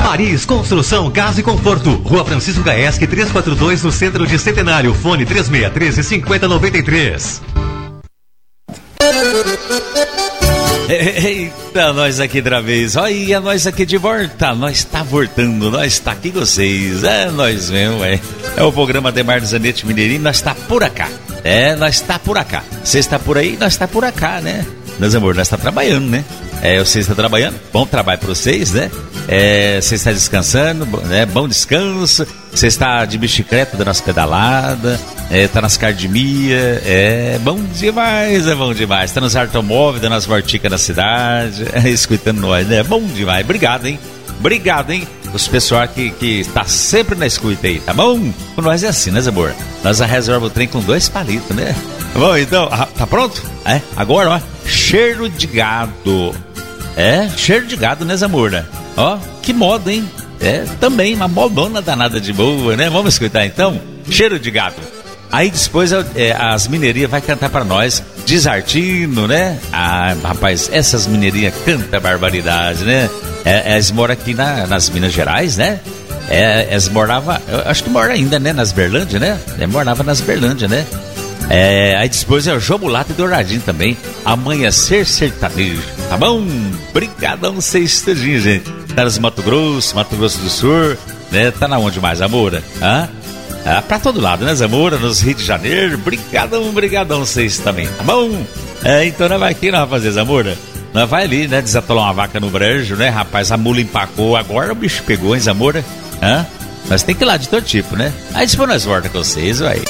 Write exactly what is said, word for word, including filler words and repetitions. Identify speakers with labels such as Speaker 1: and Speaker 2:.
Speaker 1: Paris Construção, Casa e Conforto. Rua Francisco Gaeschi, trezentos e quarenta e dois, no centro de Centenário. Fone três seis um três, cinco zero nove três.
Speaker 2: Eita, nós aqui outra vez. Olha, nós aqui de volta. Nós tá voltando, nós tá aqui com vocês. É, nós mesmo, é. É o programa Demar Zanetti Mineirinho, nós tá por acá. É, nós tá por acá. Você está por aí, nós tá por acá, né? Meus amores, nós tá trabalhando, né? É, você está trabalhando, bom trabalho para vocês, né? É, você está descansando, né? Bom descanso. Você está de bicicleta dando as pedaladas, é, tá nas academia, é bom demais, é bom demais. Tá nos automóveis, dando as volticas na cidade, é, escutando nós, né? É bom demais. Obrigado, hein? Obrigado, hein? Os pessoal que, que tá sempre na escuta aí, tá bom? Com nós é assim, né, Zé Amor? Nós reserva o trem com dois palitos, né? Bom, então, tá pronto? É, agora, ó, cheiro de gado. É, cheiro de gado, né, Zé Amor? Ó, que moda, hein? É, também, uma modona danada de boa, né? Vamos escutar então? Cheiro de gado. Aí depois é, as minerias vai cantar pra nós, Desartino, né? Ah, rapaz, essas minerias cantam barbaridade, né? É, elas moram aqui na, nas Minas Gerais, né? É, elas moravam, acho que moram ainda, né? Nas Berlândia, né? É, morava nas Berlândia, né? É, aí depois é o João Mulato e Douradinho também. Amanhecer Sertanejo, tá bom? Obrigadão vocês tudinho, gente. Tá nos Mato Grosso, Mato Grosso do Sul, né? Tá na onde mais, Zamora? Hã? Ah, pra todo lado, né, Zamora? Nos Rio de Janeiro. Brigadão, brigadão vocês também, tá bom? É, então nós vai aqui, nós vamos fazer, Zamora? Nós vai ali, né, desatolar uma vaca no brejo, né, rapaz? A mula empacou, agora o bicho pegou, hein, Zamora? Hã? Nós tem que ir lá de todo tipo, né? Aí depois nós volta com vocês, vai.